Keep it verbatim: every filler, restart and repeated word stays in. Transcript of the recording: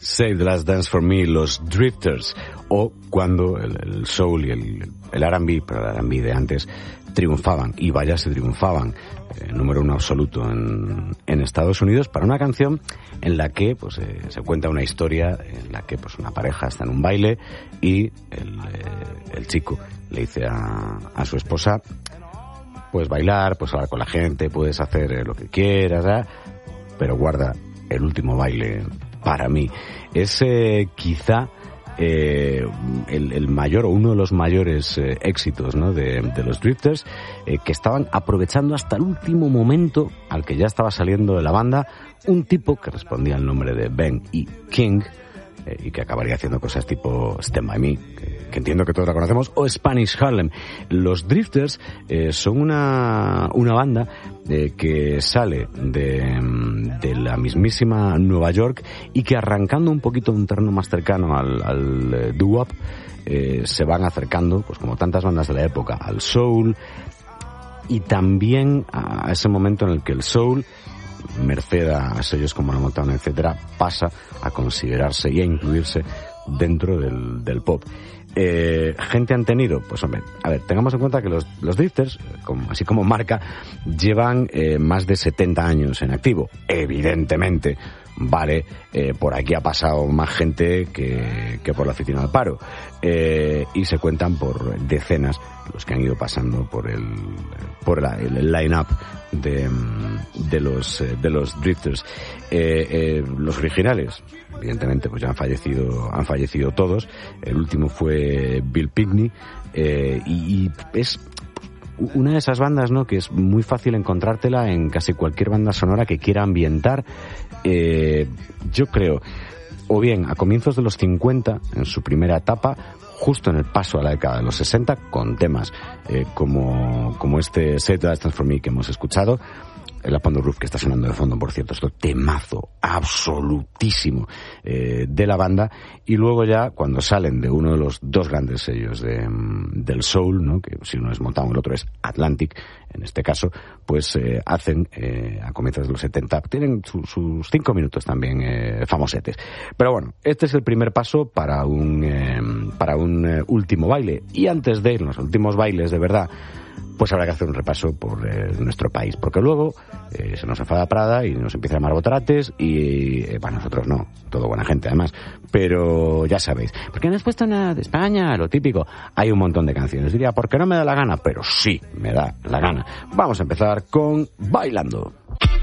Save the Last Dance for Me, los Drifters, o cuando el, el soul y el, el R and B, pero el R and B de antes, triunfaban, y vaya si triunfaban, eh, número uno absoluto en, en Estados Unidos, para una canción en la que pues eh, se cuenta una historia en la que pues una pareja está en un baile y el, eh, el chico le dice a, a su esposa: puedes bailar, puedes hablar con la gente, puedes hacer eh, lo que quieras, ¿eh? Pero guarda el último baile para mí. Es eh, quizá eh, el, el mayor o uno de los mayores eh, éxitos, ¿no?, de, de los Drifters, eh, que estaban aprovechando hasta el último momento al que ya estaba saliendo de la banda un tipo que respondía al nombre de Ben E. King, eh, y que acabaría haciendo cosas tipo Stand By Me, que, que entiendo que todos la conocemos, o Spanish Harlem. Los Drifters eh, son una, una banda eh, que sale de, de la mismísima Nueva York y que, arrancando un poquito de un terreno más cercano al, al eh, doo-wop, eh, se van acercando, pues como tantas bandas de la época, al soul, y también a ese momento en el que el soul, merced a sellos como la Motown, etcétera, pasa a considerarse y a incluirse dentro del, del pop. Eh, gente han tenido, pues hombre, a ver, tengamos en cuenta que los, los Drifters, como, así como marca, llevan eh, más de setenta años en activo. Evidentemente, vale, eh, por aquí ha pasado más gente que, que por la oficina del paro, eh, y se cuentan por decenas los que han ido pasando por el por la, el, el line-up de, de los de los Drifters. Eh, eh, los originales, evidentemente, pues ya han fallecido han fallecido todos. El último fue Bill Pinkney, eh, y, y es una de esas bandas, ¿no?, que es muy fácil encontrártela en casi cualquier banda sonora que quiera ambientar, eh, yo creo, o bien a comienzos de los cincuenta, en su primera etapa, justo en el paso a la década de los sesenta, con temas eh, como, como este Save the Last Dance for Me que hemos escuchado, el Up on the Roof, que está sonando de fondo, por cierto, esto temazo absolutísimo eh, de la banda. Y luego ya, cuando salen de uno de los dos grandes sellos de, del soul, ¿no?, que si uno es Motown, el otro es Atlantic, en este caso, pues eh, hacen, eh, a comienzos de los setenta, tienen su, sus cinco minutos también eh, famosetes. Pero bueno, este es el primer paso para un, eh, para un eh, último baile. Y antes de ir los últimos bailes, de verdad, pues habrá que hacer un repaso por eh, nuestro país, porque luego eh, se nos enfada Prada y nos empieza a llamar botrates y eh, para nosotros no, todo buena gente además, pero ya sabéis, ¿por qué no has puesto nada de España? Lo típico. Hay un montón de canciones, diría, ¿por qué no me da la gana? Pero sí, me da la gana. Vamos a empezar con Bailando.